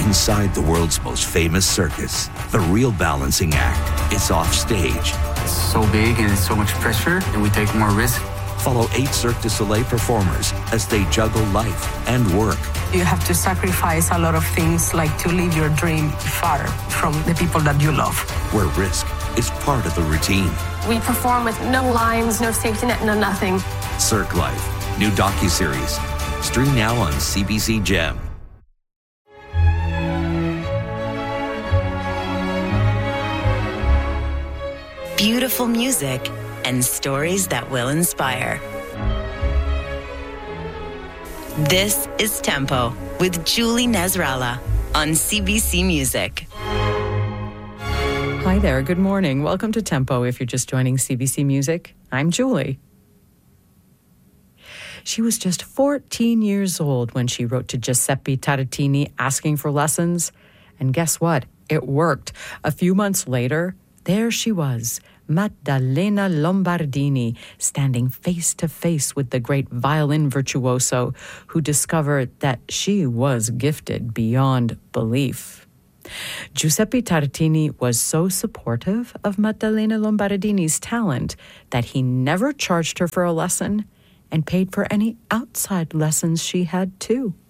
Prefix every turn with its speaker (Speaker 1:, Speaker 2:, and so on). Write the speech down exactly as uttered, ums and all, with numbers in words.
Speaker 1: Inside the world's most famous circus, the real balancing act is off stage.
Speaker 2: It's so big and it's so much pressure, and we take more risk.
Speaker 1: Follow eight Cirque du Soleil performers as they juggle life and work.
Speaker 3: You have to sacrifice a lot of things, like to live your dream far from the people that you love.
Speaker 1: Where risk is part of the routine.
Speaker 4: We perform with no lines, no safety net, no nothing.
Speaker 1: Cirque Life, new docuseries. Stream now on C B C Gem.
Speaker 5: Beautiful music and stories that will inspire. This is Tempo with Julie Nasrallah on C B C Music.
Speaker 6: Hi there, good morning. Welcome to Tempo. If you're just joining C B C Music, I'm Julie. She was just fourteen years old when she wrote to Giuseppe Tartini asking for lessons. And guess what? It worked. A few months later, there she was, Maddalena Lombardini, standing face to face with the great violin virtuoso who discovered that she was gifted beyond belief. Giuseppe Tartini was so supportive of Maddalena Lombardini's talent that he never charged her for a lesson and paid for any outside lessons she had too.